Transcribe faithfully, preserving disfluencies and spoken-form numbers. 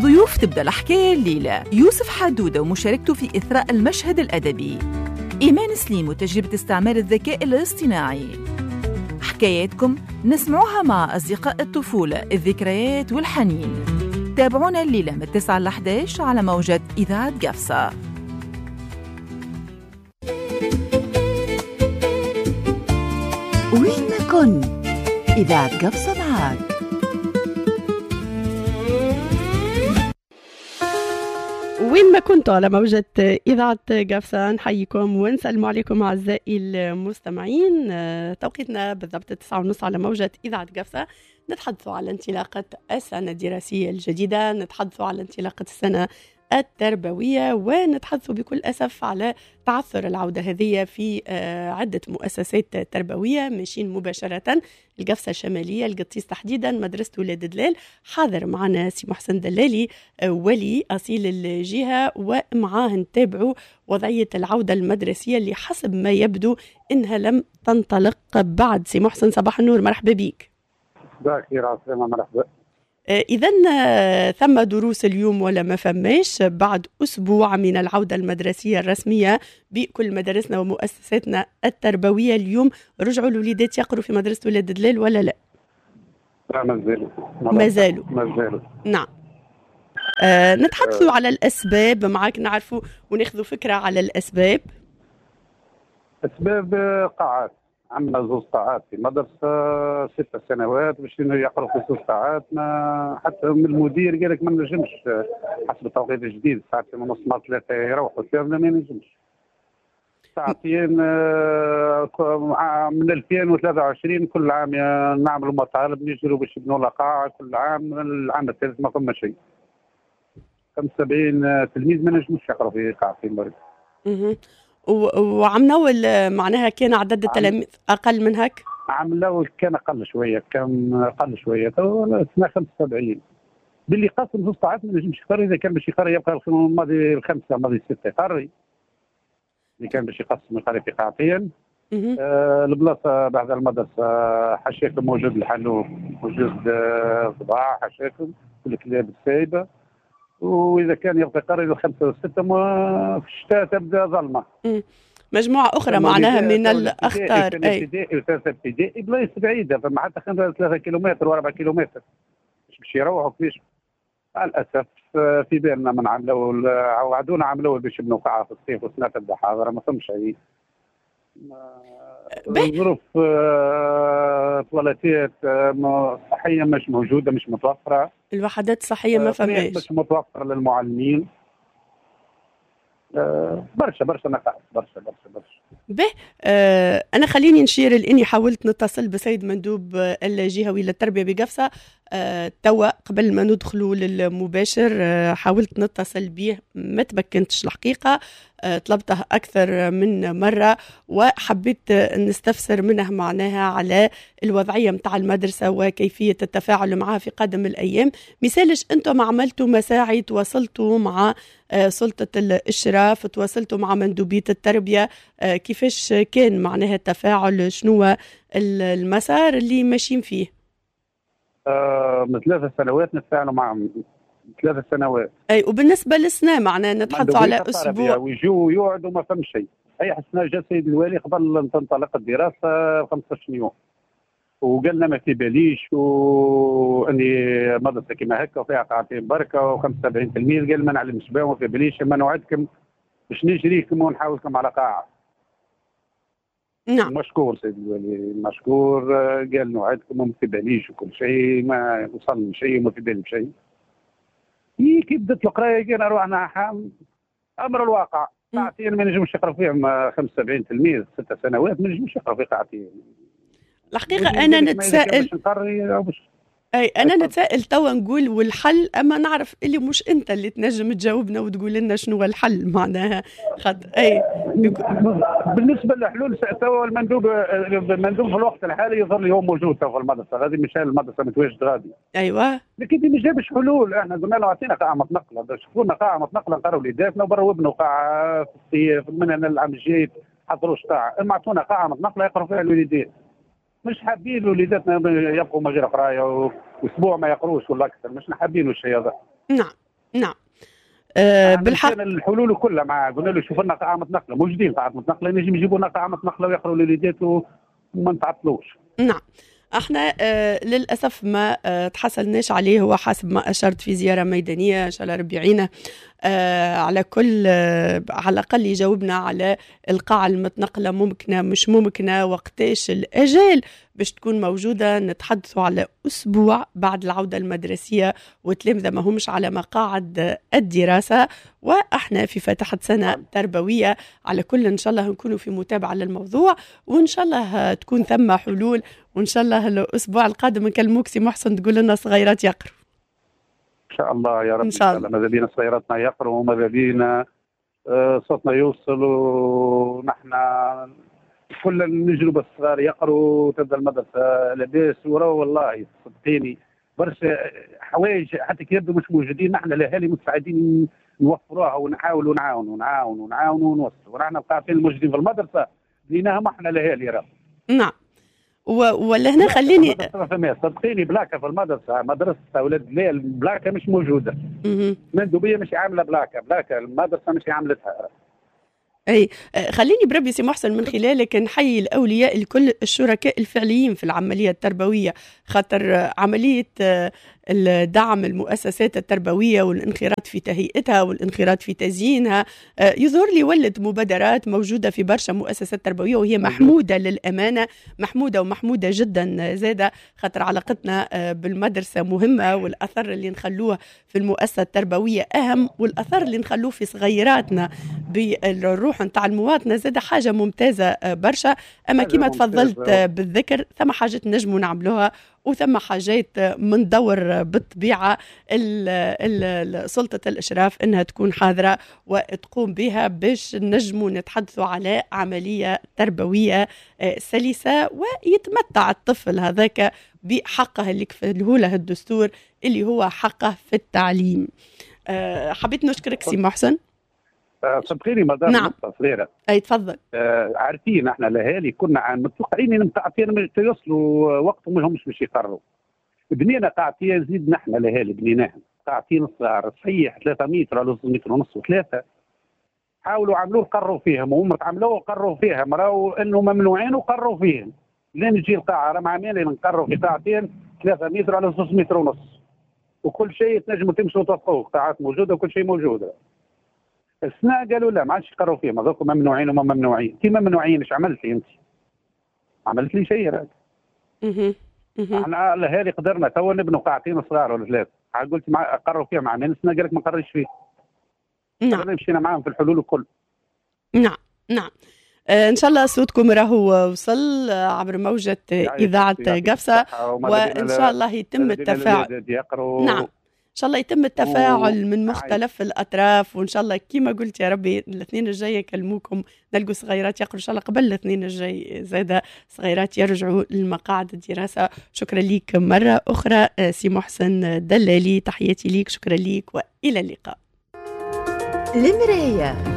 ضيوف تبدأ الحكاية الليلة: يوسف حدودة ومشاركته في إثراء المشهد الأدبي، إيمان سليم وتجربة استعمال الذكاء الاصطناعي. حكاياتكم نسمعوها مع أصدقاء الطفولة، الذكريات والحنين. تابعونا الليلة من تسعة ل إحدى عشر على موجة إذاعة قفصة. وين ما كن إذاعة قفصة معاك. وين ما كنتوا على موجة إذاعة قفصة، نحييكم ونسلم عليكم أعزائي المستمعين. توقيتنا بالضبط تسعة ونص على موجة إذاعة قفصة. نتحدثوا على انطلاقة السنة الدراسية الجديدة، نتحدثوا على انطلاقة السنة التربوية، ونتحدثوا بكل أسف على تعثر العودة هذه في عدة مؤسسات تربوية ماشيين مباشرة. القفصة الشمالية، القطيس تحديدا، مدرسة ولاد دلال. حاضر معنا سي محسن دلالي ولي أصيل الجهة، ومعاه نتابعوا وضعية العودة المدرسية اللي حسب ما يبدو إنها لم تنطلق بعد. سي محسن صباح النور، مرحبا بيك. باكر عسلامة، مرحبا. إذن ثم دروس اليوم ولا ما فماش بعد أسبوع من العودة المدرسية الرسمية بكل مدارسنا ومؤسساتنا التربوية؟ اليوم رجعوا الوليدات يقروا في مدرسة ولاد دلال ولا لا؟ لا، ما زالوا ما زالوا ما زالوا نعم. آه نتحدثوا آه. على الأسباب معك، نعرفوا وناخذوا فكرة على الأسباب. أسباب قاعات، عملنا زوج قاعات في مدرسة ست سنوات باش يقرأوا في زوج قاعات. ما حتى من المدير قال لك ما نجمش حسب التوقيت الجديد، ساعتين ونص ما ثلاثة يروحوا كاملة، ما نجمش. ساعتين من ألفين وثلاثة وعشرين كل عام نعملوا مطالب نجروا باش يبنوا لنا قاعة كل عام. العام الثالث ما فما شيء. خمسة وسبعين تلميذ ما نجموش يقرأوا في قاعة في المريض. وعام نول معناها كان عدد التلاميذ أقل من هيك؟ عام نول كان أقل شوية، كان أقل شوية. تو سنة خمسة وسبعين باللي قسم زوج قاعات ما نجمش يقري. إذا كان باش يقري يبقى الماضي الخمسة الماضي الستة يقري. اللي كان باش يقسم يقري في قاعتين. آه البلاصة بعد المدرسة حشاكم موجود، الحلوب موجود، آه صباع حشاكم كل الكلاب السايبة. وإذا كان يبقى يقري الخمسة والستة في الشتاء تبدأ ظلمة. مجموعة أخرى معناها من الأخطار. أي ابتدائي وثالثة ابتدائي بلايص بعيدة، فما حتى ثلاثة كيلومتر وأربعة كيلومتر باش يروحوا فيش. مع الأسف في بالنا من عام الأول وعدونا عام الأول باش يبنوا قاعة في الصيف والسنة تبدأ حاضرة، ما فهمش أي ظروف. تواليتات صحية مش موجودة، مش متوفرة. الوحدات الصحية ما فماش، مش متوفرة للمعلمين. أه برشا برشا نقص، برشا برشا برشا. به أه أنا خليني نشير لأني حاولت نتصل بسيد مندوب الجهوي للتربية بقفصة أه توا قبل ما ندخلوا للمباشر. أه حاولت نتصل به ما تمكنتش الحقيقة. أه طلبته أكثر من مرة وحبيت نستفسر منه معناها على الوضعية متاع المدرسة وكيفية التفاعل معها في قادم الأيام. مثالش أنتم عملتوا مساعي، تواصلتوا مع أه سلطة الإشراف، تواصلتوا مع مندوبية التربية، أه كيفاش كان معناها التفاعل؟ شنو المسار اللي ماشيين فيه؟ آه من ثلاثة سنوات نتفاعلوا معهم، ثلاثة سنوات. أي وبالنسبة للسنة معنا نتحدثوا على أسبوع ويجوا يقعدوا ما فهم شيء. أي حسنا جا سيد الوالي قبل أن تنطلق الدراسة خمسة عشر يوم وقال لنا ما في باليش واني مدرسه كما هكا وفيها قاعتين بركه وخمسة وسبعين تلميذ. قال ما نعلمش بهم وما في باليش، اما نوعدكم باش نجريكم ونحاولكم على قاعه. نعم مشكور سيد الوالي، مشكور. قال نوعدكم وما في باليش وكل شيء، ما وصلنا شيء وما في بالي شيء. كي بدات القرايه كنا روحنا امر الواقع. قاعتين ما نجمش يقرا فيهم خمسة وسبعين تلميذ ست سنوات، ما نجمش يقرا في قاعتين. الحقيقة أنا نتساءل أي أنا نتساءل توا نقول والحل، أما نعرف اللي مش أنت اللي تنجم تجاوبنا وتقول لنا شنو الحل معناها. خد أي بالنسبة للحلول توا المندوب المندوب في الوقت الحالي يظل هو موجود توا في المدرسة. غادي مشان المدرسة متواجد غادي. أيوة لكن ما جابش حلول. احنا قلنا له اعطينا قاعة متنقلة، شوفوا لنا قاعة متنقلة نقراو وليداتنا وبرا ابنوا قاعة في من العام الجاي حضروش قاعة، اما اعطونا قاعة متنقلة يقراو فيها الوليدات. مش حابين وليداتنا يبقوا من غير قرايه واسبوع ما يقروش ولا اكثر، مش حابين الشيء هذا. نعم نعم. أه بالحق الحلول كلها مع قلنا له شوف لنا قاعمة نقلة موجودين قاعمة نقلة نجم يجيبوا لنا قاعمة نقلة ويقروا للوليدات وما نتعطلوش. نعم. احنا آه للاسف ما آه تحصلناش عليه، هو حسب ما اشرت في زياره ميدانيه ان شاء الله ربي يعينه. آه على كل آه على الاقل يجاوبنا على القاعه المتنقله ممكنه مش ممكنه، وقتاش الاجال باش تكون موجوده. نتحدثوا على اسبوع بعد العوده المدرسيه والتلامذه ما همش على مقاعد الدراسه، واحنا في فتحه سنه تربويه. على كل ان شاء الله نكونوا في متابعه للموضوع، وان شاء الله تكون ثم حلول، وان شاء الله الاسبوع القادم نكلموك سي محسن تقول لنا صغيرات يقروا ان شاء الله يا رب. ان شاء الله ماذا بينا صغيراتنا يقروا وماذا بينا صوتنا يوصل، ونحن كل نجرب الصغار يقروا تبدا المدرسه لاباس ورا. والله صدقيني برشا حوايج حتى كي يبدو مش موجودين، نحن الاهالي مستعدين نوفروها ونحاولوا نعاونوا ونعاونوا ونعاونوا ونوصلوا. ونحن القاعدين الموجودين في المدرسه ليناهم احنا الاهالي راه. نعم. ولا هنا خليني صدقيني بلاكه في المدرسه، مدرسه اولاد الليل بلاكه مش موجوده. مندوبيه مش عامله بلاكه، بلاكه المدرسه مش عاملتها. اي خليني بربي سي محسن من خلالك نحيي الاولياء الكل الشركاء الفعليين في العمليه التربويه، خاطر عمليه الدعم المؤسسات التربويه والانخراط في تهيئتها والانخراط في تزيينها يظهر لي ولد مبادرات موجوده في برشا مؤسسات تربويه، وهي محموده للامانه، محموده ومحموده جدا زاده، خاطر علاقتنا بالمدرسه مهمه، والاثر اللي نخلوه في المؤسسه التربويه اهم، والاثر اللي نخلوه في صغيراتنا بالروح نتاع المواطنه زاده حاجه ممتازه برشا. اما كما تفضلت بالذكر ثم حاجات نجموا نعملوها، وثم حاجات من دور بالطبيعة سلطة الإشراف إنها تكون حاضرة وتقوم بها باش نجموا نتحدثوا على عملية تربوية سلسة، ويتمتع الطفل هذاك بحقه اللي كفله له الدستور اللي هو حقه في التعليم. حبيت نشكرك سي محسن. صدقيني مدام نعم. صغيرة. اي تفضل. آه عارفين احنا الاهالي كنا متوقعين متعطين يوصلوا وقتهم ما همش باش يقرروا. بنينا قاعتين زيد نحن الاهالي بنيناهم قاعتين صغار صحيح ثلاثة متر ولا متر ونص وثلاثة. حاولوا عملوا قرروا فيهم وهم تعملوا وقرروا فيهم، راهو انه ممنوعين وقرروا فيهم. لين تجي القاعة راه عامين نقرروا في قاعتين ثلاثة متر ولا متر ونص. وكل شيء تنجموا تمشوا تطوق، قاعات موجودة وكل شيء موجود. السنة قالوا لا ما عادش يقروا فيهم، هذوك ممنوعين وما ممنوعين. كي ممنوعين ايش عملت لي انت؟ عملت لي شيء راك. اها اها احنا الاهالي قدرنا تو نبنوا قاعتين صغار ولا ثلاث، قلت مع قروا فيهم عامين، السنة قال لك ما قريش فيه. نعم. مشينا معاهم في الحلول الكل. نعم نعم. آه ان شاء الله صوتكم راهو وصل عبر موجة اذاعة قفصة، وان شاء الله يتم التفاعل. نعم ان شاء الله يتم التفاعل من مختلف الاطراف، وان شاء الله كما قلت يا ربي الاثنين الجاي يكلموكم نلقوا صغيرات يقروا ان شاء الله قبل الاثنين الجاي زاده صغيرات يرجعوا لمقاعد الدراسه. شكرا ليك مره اخرى سي محسن دلالي، تحياتي ليك، شكرا ليك والى اللقاء. المرايه